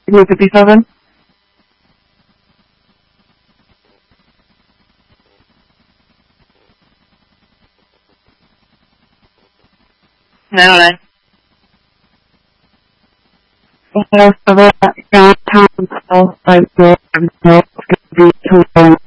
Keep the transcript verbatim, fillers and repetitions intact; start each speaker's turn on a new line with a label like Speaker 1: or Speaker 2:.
Speaker 1: fifty-seven?
Speaker 2: nine oh nine.
Speaker 1: Yeah, so that downtown south side door is going to be too long.